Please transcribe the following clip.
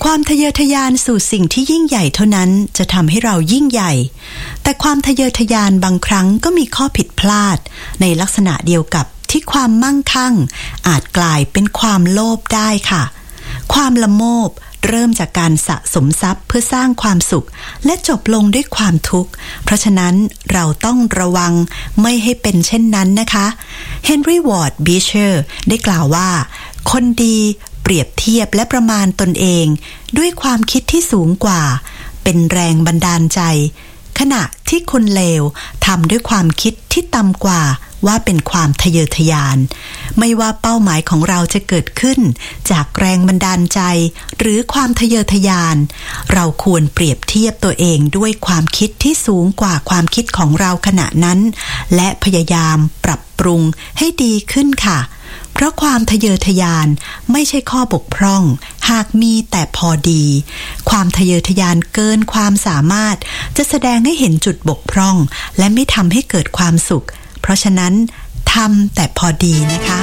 ความทะเยอทะยานสู่สิ่งที่ยิ่งใหญ่เท่านั้นจะทำให้เรายิ่งใหญ่แต่ความทะเยอทะยานบางครั้งก็มีข้อผิดพลาดในลักษณะเดียวกับที่ความมั่งคั่งอาจกลายเป็นความโลภได้ค่ะความละโมบเริ่มจากการสะสมทรัพย์เพื่อสร้างความสุขและจบลงด้วยความทุกข์เพราะฉะนั้นเราต้องระวังไม่ให้เป็นเช่นนั้นนะคะเฮนรี่วอร์ดบีเชอร์ได้กล่าวว่าคนดีเปรียบเทียบและประมาณตนเองด้วยความคิดที่สูงกว่าเป็นแรงบันดาลใจขณะที่คนเลวทำด้วยความคิดที่ต่ำกว่าว่าเป็นความทะเยอทะยานไม่ว่าเป้าหมายของเราจะเกิดขึ้นจากแรงบันดาลใจหรือความทะเยอทะยานเราควรเปรียบเทียบตัวเองด้วยความคิดที่สูงกว่าความคิดของเราขณะนั้นและพยายามปรับปรุงให้ดีขึ้นค่ะเพราะความทะเยอทะยานไม่ใช่ข้อบกพร่องหากมีแต่พอดีความทะเยอทะยานเกินความสามารถจะแสดงให้เห็นจุดบกพร่องและไม่ทำให้เกิดความสุขเพราะฉะนั้นทำแต่พอดีนะคะ